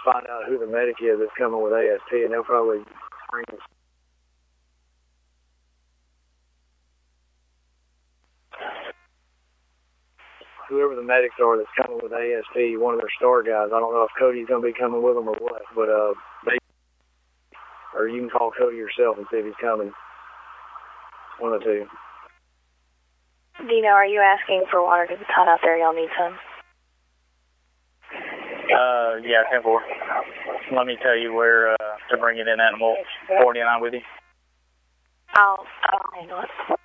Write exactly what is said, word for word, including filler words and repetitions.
just find out who the medic is that's coming with A S P, and they'll probably bring us. Whoever the medics are that's coming with A S P, one of their star guys. I don't know if Cody's going to be coming with them or what, but uh, they, or you can call Cody yourself and see if he's coming. One of the two. Dino, are you asking for water? Because it's hot out there. Y'all need some. Uh, yeah, ten four. Let me tell you where uh, to bring it in at, and we'll forty-nine with you. I'll, I'll handle it.